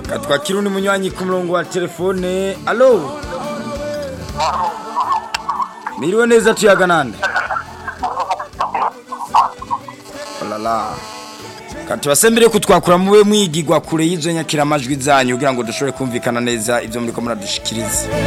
Katwakira undi munywanyi ku murongo wa telefone. Allo. Miriwe neza tuyaga nande. Olala. Katubasembere kutwakura muwe mwigirwa kure y'izo nyakira amajwi zanyu kugira ngo dushobore kumvikana neza ivyo muri ko muradushikiriza.